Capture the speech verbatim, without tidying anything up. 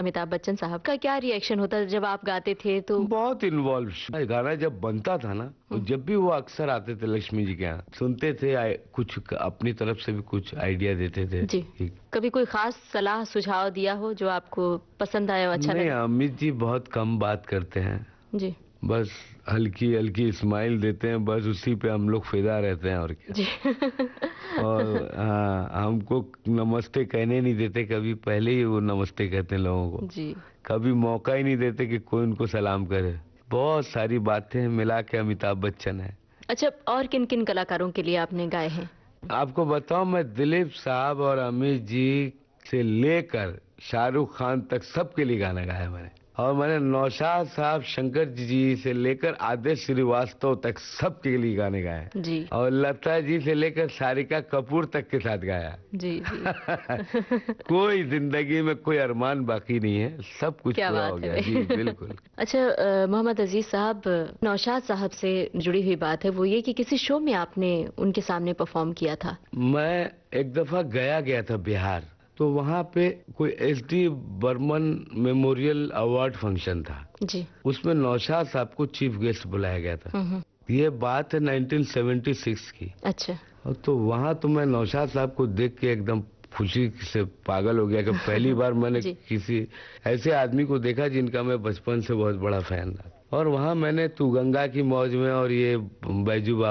अमिताभ बच्चन साहब का क्या रिएक्शन होता जब आप गाते थे? तो बहुत इन्वॉल्व। गाना जब बनता था ना, तो जब भी वो अक्सर आते थे लक्ष्मी जी के यहाँ, सुनते थे, आए- कुछ अपनी तरफ से भी कुछ आइडिया देते थे। जी, कभी कोई खास सलाह सुझाव दिया हो जो आपको पसंद आया हो, अच्छा नहीं, लगा? अमित जी बहुत कम बात करते हैं। जी बस हल्की हल्की स्माइल देते हैं, बस उसी पे हम लोग फिदा रहते हैं, और क्या। जी और हाँ, हमको नमस्ते कहने नहीं देते कभी, पहले ही वो नमस्ते कहते हैं लोगों को। जी कभी मौका ही नहीं देते कि कोई उनको सलाम करे। बहुत सारी बातें मिला के अमिताभ बच्चन है। अच्छा, और किन किन कलाकारों के लिए आपने गाए हैं? आपको बताऊं, मैं दिलीप साहब और अमित जी से लेकर शाहरुख खान तक सबके लिए गाना गाया मैंने। और मैंने नौशाद साहब, शंकर जी से लेकर आदेश श्रीवास्तव तक सबके लिए गाने गाए। जी और लता जी से लेकर सारिका कपूर तक के साथ गाया। जी जी कोई जिंदगी में कोई अरमान बाकी नहीं है, सब कुछ क्या पूरा हो बात गया। है जी बिल्कुल। अच्छा, अ, मोहम्मद अजीज साहब, नौशाद साहब से जुड़ी हुई बात है वो ये कि किसी शो में आपने उनके सामने परफॉर्म किया था। मैं एक दफा गया गया था बिहार, तो वहाँ पे कोई S D Burman memorial award function था। जी उसमें नौशाद साहब को चीफ गेस्ट बुलाया गया था। हम्म ये बात है नाइनटीन सेवेंटी सिक्स की। अच्छा और तो वहाँ तो मैं नौशाद साहब को देख के एकदम खुशी से पागल हो गया कि पहली बार मैंने जी किसी ऐसे आदमी को देखा जिनका मैं बचपन से बहुत बड़ा फैन था। और वहाँ मैंने तू गंगा की मौज में और ये बैजू